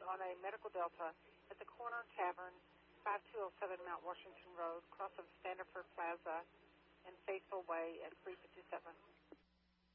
on a Medical Delta at the Corner Tavern, 5207 Mount Washington Road, across from Standiford Plaza and Faithful Way at 357.